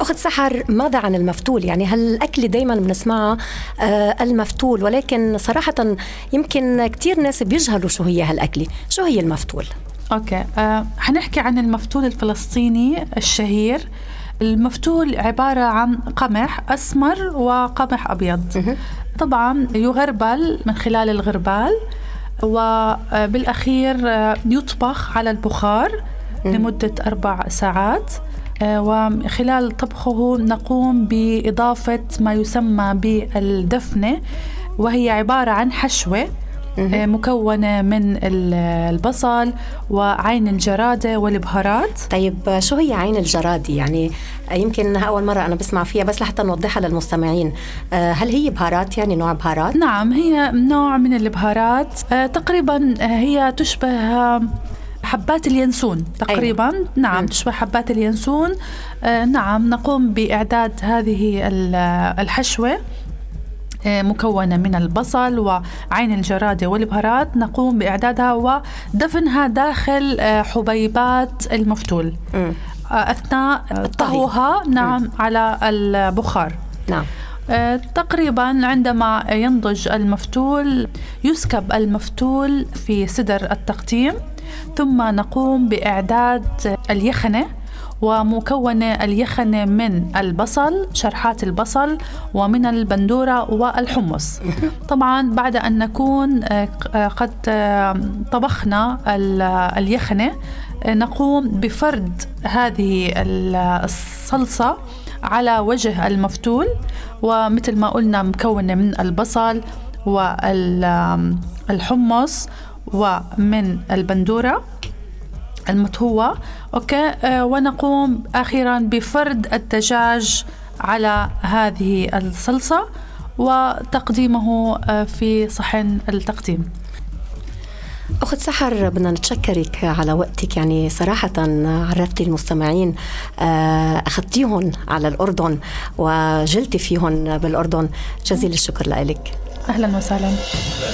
أخت سحر، ماذا عن المفتول؟ يعني هالأكل دايما بنسمعها المفتول، ولكن صراحة يمكن كتير ناس بيجهلوا شو هي هالأكل. شو هي المفتول؟ أوكي، حنحكي عن المفتول الفلسطيني الشهير. المفتول عبارة عن قمح أسمر وقمح أبيض. طبعا يغربل من خلال الغربال، وبالأخير يطبخ على البخار لمدة 4 ساعات. وخلال طبخه نقوم بإضافة ما يسمى بالدفنة، وهي عبارة عن حشوة مكونة من البصل وعين الجرادة والبهارات. طيب شو هي عين الجرادة؟ يعني يمكن أول مرة أنا بسمع فيها، بس لحتى نوضحها للمستمعين. هل هي بهارات، يعني نوع بهارات؟ نعم، هي نوع من البهارات. تقريبا هي تشبه حبات اليانسون تقريبا. أيوة. نعم، تشبه حبات اليانسون. نعم، نقوم بإعداد هذه الحشوة مكونة من البصل وعين الجرادة والبهارات. نقوم بإعدادها ودفنها داخل حبيبات المفتول أثناء طهوها. نعم، على البخار. نعم. تقريبا عندما ينضج المفتول يسكب المفتول في سدر التقديم، ثم نقوم بإعداد اليخنة، ومكونة اليخنة من البصل، شرحات البصل، ومن البندورة والحمص. طبعا بعد أن نكون قد طبخنا اليخنة، نقوم بفرد هذه الصلصة على وجه المفتول، ومثل ما قلنا مكونة من البصل والحمص ومن البندورة المطهوة. أوكي. ونقوم أخيرا بفرد الدجاج على هذه الصلصة وتقديمه في صحن التقديم. أخت سحر، بدنا نتشكرك على وقتك. يعني صراحة عرفتي المستمعين، أخذتيهم على الأردن وجلتي فيهم بالأردن. جزيل الشكر لك. أهلا وسهلا.